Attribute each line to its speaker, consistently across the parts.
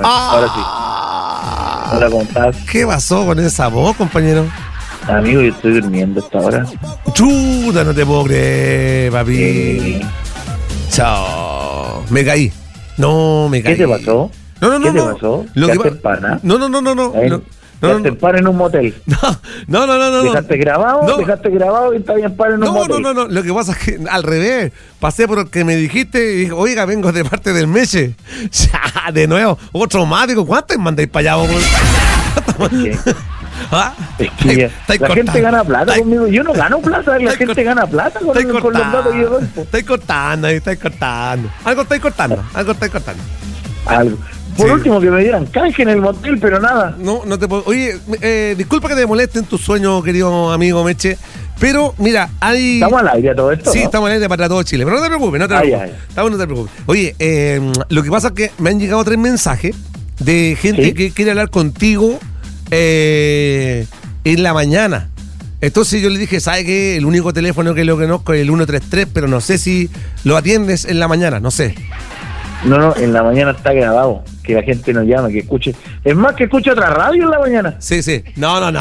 Speaker 1: Ahora sí. Hola, ¿cómo estás?
Speaker 2: ¿Qué pasó con esa voz, compañero?
Speaker 1: Amigo, yo estoy durmiendo hasta ahora.
Speaker 2: Chuta, no te puedo creer, papi. Chao. Me caí. No, me caí.
Speaker 1: ¿Qué te pasó?
Speaker 2: No.
Speaker 1: ¿Qué te pasó? ¿Quedaste en pana?
Speaker 2: No.
Speaker 1: ¿Quedaste en pana en un motel?
Speaker 2: No.
Speaker 1: ¿Dejaste grabado?
Speaker 2: No.
Speaker 1: ¿Dejaste grabado y estás en pana en un motel?
Speaker 2: No. Lo que pasa es que al revés. Pasé por lo que me dijiste y dije, oiga, vengo de parte del Meche. Ya, de nuevo. Otro más. Digo, ¿cuántos mandáis para allá, vos? ¿Ah?
Speaker 1: Es que la gente gana plata conmigo. Yo no gano plata, la gente gana plata con los datos y de golpe.
Speaker 2: Estáis cortando. Algo estáis cortando.
Speaker 1: Algo. Por último, que me dieran canje en el motel, pero nada.
Speaker 2: No te puedo. Oye, disculpa que te moleste en tu sueño, querido amigo Meche. Pero mira, hay.
Speaker 1: ¿Estamos al aire todo esto?
Speaker 2: Sí,
Speaker 1: ¿no?
Speaker 2: Estamos al aire para todo Chile. Pero no te preocupes, no te preocupes. Oye, lo que pasa es que me han llegado 3 mensajes de gente que quiere hablar contigo en la mañana. Entonces yo le dije, ¿sabe qué? El único teléfono que lo conozco es el 133, pero no sé si lo atiendes en la mañana, no sé.
Speaker 1: No, en la mañana está grabado. Que la gente nos llame, que escuche. Es más, que escuche otra radio en la mañana.
Speaker 2: Sí. No.
Speaker 1: ¡Me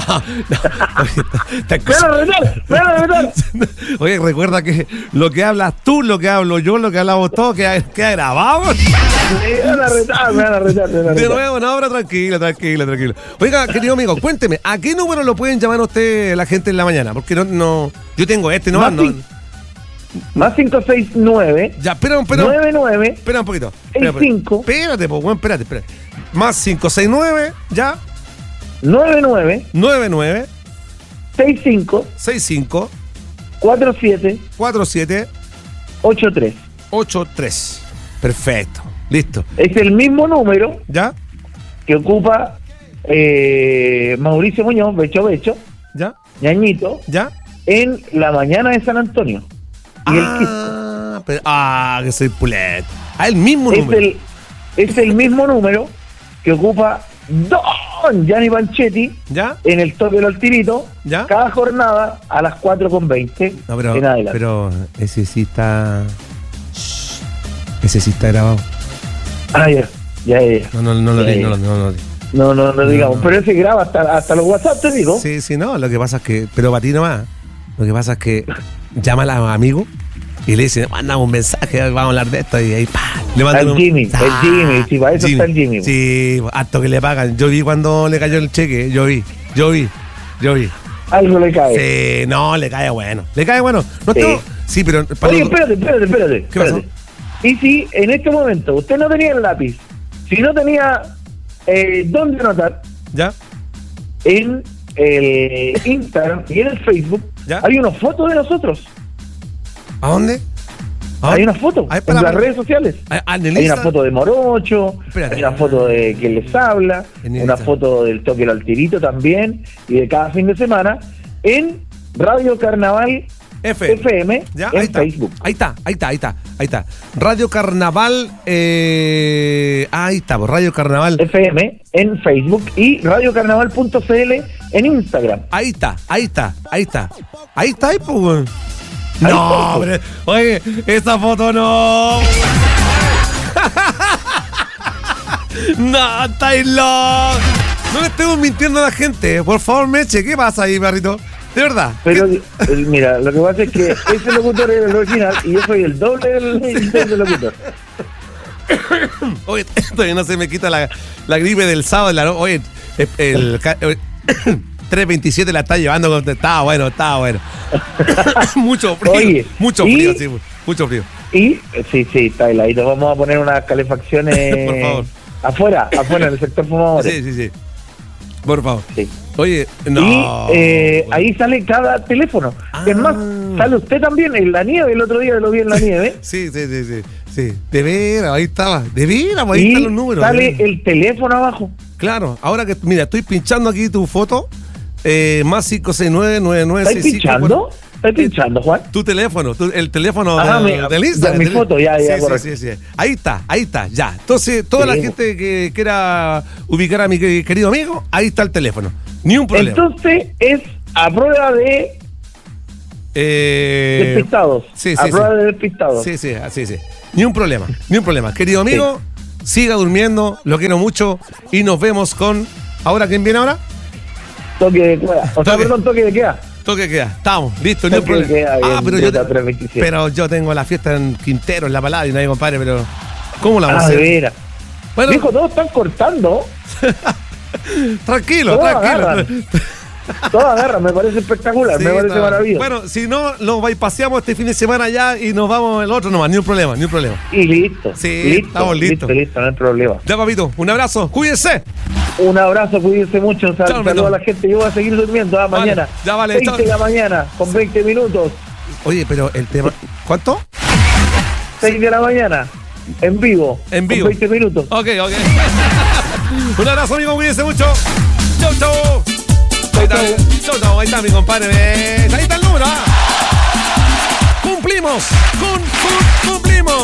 Speaker 1: van a retar!
Speaker 2: Oye, recuerda que lo que hablas tú, lo que hablo yo, lo que hablamos todos, queda grabado.
Speaker 1: Me van a retar.
Speaker 2: De nuevo, no, pero tranquilo. Oiga, querido amigo, cuénteme, ¿a qué número lo pueden llamar a usted la gente en la mañana? Porque no yo tengo este, ¿no?
Speaker 1: Más 569.
Speaker 2: Ya, espera.
Speaker 1: 99.
Speaker 2: Espera un poquito.
Speaker 1: 65.
Speaker 2: Espérate, pues, bueno, espérate. Más 569, ya.
Speaker 1: 99. 65. 47. 83.
Speaker 2: Perfecto. Listo.
Speaker 1: Es el mismo número.
Speaker 2: ¿Ya?
Speaker 1: Que ocupa Mauricio Muñoz, Becho.
Speaker 2: ¿Ya?
Speaker 1: Ñañito.
Speaker 2: ¿Ya?
Speaker 1: En la mañana de San Antonio. Y
Speaker 2: que soy pulet. El mismo número.
Speaker 1: Es el mismo número que ocupa Don Gianni Panchetti.
Speaker 2: ¿Ya?
Speaker 1: En el toque del Altirito.
Speaker 2: ¿Ya?
Speaker 1: Cada jornada a las 4:20.
Speaker 2: No, pero,
Speaker 1: en adelante.
Speaker 2: Pero ese sí está. Ese sí está grabado.
Speaker 1: Ya.
Speaker 2: No lo digo.
Speaker 1: No digamos. Pero ese graba hasta los WhatsApp, te digo.
Speaker 2: Sí, no. Lo que pasa es que. Pero para ti nomás. Lo que pasa es que llama a los amigos y le dicen, mandamos un mensaje, vamos a hablar de esto, y ahí le mandan
Speaker 1: el Jimmy, sí, para eso está el Jimmy.
Speaker 2: Sí, harto que le pagan. Yo vi cuando le cayó el cheque, yo vi.
Speaker 1: Algo le cae.
Speaker 2: Sí, no, le cae bueno. No
Speaker 1: sí.
Speaker 2: tengo. Sí, pero.
Speaker 1: Oye, espérate.
Speaker 2: ¿Qué pasó?
Speaker 1: Y si en este momento usted no tenía el lápiz, si no tenía dónde anotar,
Speaker 2: ¿ya?
Speaker 1: En el Instagram y en el Facebook, ¿ya? Hay una foto de nosotros.
Speaker 2: ¿A dónde?
Speaker 1: Hay una foto en las redes sociales. Hay una foto de Morocho, hay una foto de quien les habla, una foto del toque del Altirito también, y de cada fin de semana en Radio Carnaval FM
Speaker 2: ¿ya?
Speaker 1: En Facebook.
Speaker 2: Ahí está. Radio Carnaval, ahí está, pues, Radio Carnaval
Speaker 1: FM en Facebook y radiocarnaval.cl en Instagram.
Speaker 2: Ahí está, pues. No, hombre, oye, esa foto no. No, estáis locos. No le estemos mintiendo a la gente. Por favor, Meche, ¿qué pasa ahí, barrito? De verdad.
Speaker 1: Pero mira, lo que pasa es que ese locutor es el original y yo soy el doble del locutor.
Speaker 2: Oye, todavía no se me quita la gripe del sábado. Oye, el 327 la está llevando. Estaba bueno. Mucho frío.
Speaker 1: Oye,
Speaker 2: mucho frío.
Speaker 1: Y sí, está heladito. Vamos a poner unas calefacciones
Speaker 2: por favor.
Speaker 1: Afuera, en el sector fumadores.
Speaker 2: Sí. Por favor.
Speaker 1: Sí.
Speaker 2: Oye, no.
Speaker 1: Y ahí sale cada teléfono. Es más, sale usted también en la nieve. El otro día lo vi en la nieve.
Speaker 2: Sí. De veras, ahí estaba. De veras, ahí están los números.
Speaker 1: Sale el teléfono abajo.
Speaker 2: Claro, ahora que, mira, estoy pinchando aquí tu foto. Más 569
Speaker 1: ¿Estás pinchando? ¿Estás pinchando, Juan?
Speaker 2: Tu teléfono, el teléfono del Instagram.
Speaker 1: Mi foto, ya,
Speaker 2: correcto. Sí. Ahí está, ya. Entonces, toda la gente que quiera ubicar a mi querido amigo, ahí está el teléfono. Ni un problema.
Speaker 1: Entonces, es a prueba de despistados.
Speaker 2: Sí.
Speaker 1: A prueba de despistados.
Speaker 2: Sí. Ni un problema. Querido amigo, siga durmiendo, lo quiero mucho y nos vemos con... ¿Ahora quién viene ahora?
Speaker 1: Toque de queda. Toque de queda.
Speaker 2: Toque de queda. Estamos, listo, no hay problema. Pero yo tengo la fiesta en Quintero, en La Palladium, ahí, compadre, pero... ¿Cómo la vamos a hacer?
Speaker 1: De veras. Bueno, dijo, todos están cortando.
Speaker 2: Tranquilo.
Speaker 1: Toda garra, me parece espectacular, me parece maravilloso.
Speaker 2: Bueno, si no, nos paseamos este fin de semana ya y nos vamos el otro nomás, ni un problema.
Speaker 1: Y listo.
Speaker 2: Sí, estamos listos.
Speaker 1: Listo, no hay problema.
Speaker 2: Ya, papito, un abrazo, cuídense.
Speaker 1: Un abrazo, cuídense mucho. Saludos a la gente, yo voy a seguir durmiendo mañana.
Speaker 2: Ya vale.
Speaker 1: 20 de la mañana, con 20 minutos.
Speaker 2: Oye, pero el tema... ¿Cuánto?
Speaker 1: 6 de la mañana, en vivo.
Speaker 2: Con
Speaker 1: 20 minutos.
Speaker 2: Ok. Un abrazo, amigo, cuídense mucho. Chau. Ahí está mi compadre. Ahí está el número. Cumplimos. Cumplimos.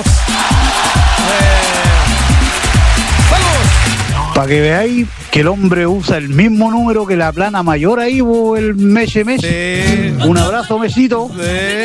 Speaker 2: Saludos.
Speaker 3: Para que veáis que el hombre usa el mismo número que la plana mayor ahí, el Meche.
Speaker 2: Sí.
Speaker 3: Un abrazo, Mesito.
Speaker 2: Sí.